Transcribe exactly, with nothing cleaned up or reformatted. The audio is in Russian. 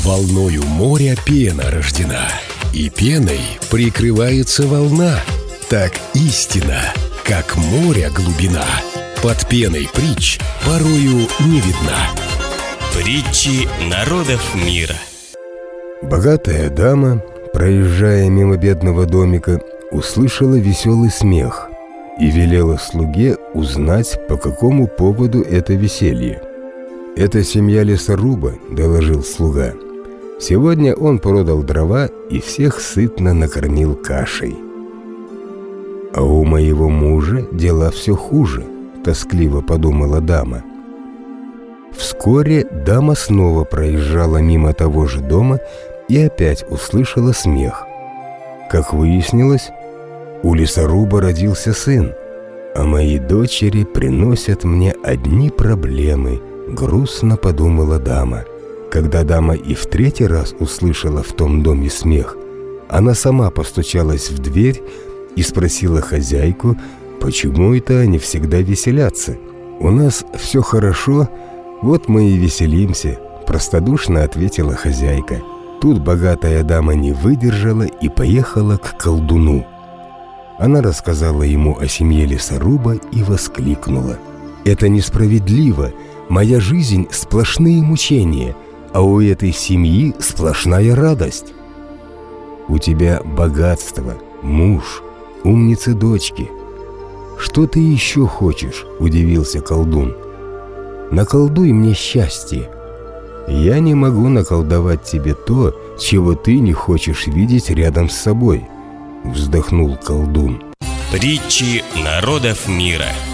Волною моря пена рождена, и пеной прикрывается волна. Так истина, как море глубина, под пеной притч порою не видна. Притчи народов мира. Богатая дама, проезжая мимо бедного домика, услышала веселый смех и велела слуге узнать, по какому поводу это веселье. «Это семья лесоруба», — доложил слуга. «Сегодня он продал дрова и всех сытно накормил кашей». «А у моего мужа дела все хуже», — тоскливо подумала дама. Вскоре дама снова проезжала мимо того же дома и опять услышала смех. Как выяснилось, у лесоруба родился сын, а мои дочери приносят мне одни проблемы, грустно подумала дама. Когда дама и в третий раз услышала в том доме смех, она сама постучалась в дверь и спросила хозяйку, почему это они всегда веселятся. «У нас все хорошо, вот мы и веселимся», – простодушно ответила хозяйка. Тут богатая дама не выдержала и поехала к колдуну. Она рассказала ему о семье лесоруба и воскликнула: «Это несправедливо, моя жизнь – сплошные мучения, а у этой семьи сплошная радость». «У тебя богатство, муж, умницы дочки. Что ты еще хочешь?» – удивился колдун. «Наколдуй мне счастье». «Я не могу наколдовать тебе то, чего ты не хочешь видеть рядом с собой», – вздохнул колдун. Притчи народов мира.